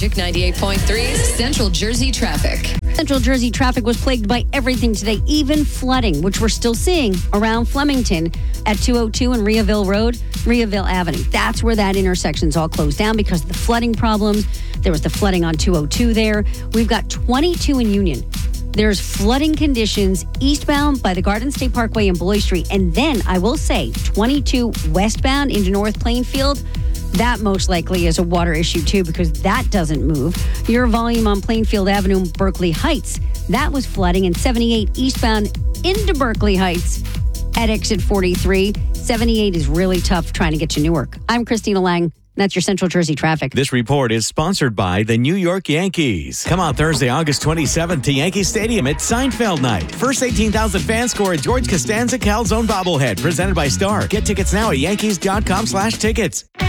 Magic 98.3 Central Jersey traffic. Central Jersey traffic was plagued by everything today, even flooding, which we're still seeing around Flemington at 202 and Riaville Avenue. That's where that intersection's all closed down because of the flooding problems. There was the flooding on 202 there. We've got 22 in Union. There's flooding conditions eastbound by the Garden State Parkway and Beloit Street. And then I will say 22 westbound into North Plainfield. That most likely is a water issue too because that doesn't move. Your volume on Plainfield Avenue, Berkeley Heights, that was flooding. And 78 eastbound into Berkeley Heights at exit 43. 78 is really tough trying to get to Newark. I'm Christina Lang. That's your Central Jersey traffic. This report is sponsored by the New York Yankees. Come out Thursday, August 27th to Yankee Stadium at Seinfeld Night. First 18,000 fans score a George Costanza Calzone bobblehead presented by Star. Get tickets now at Yankees.com/tickets.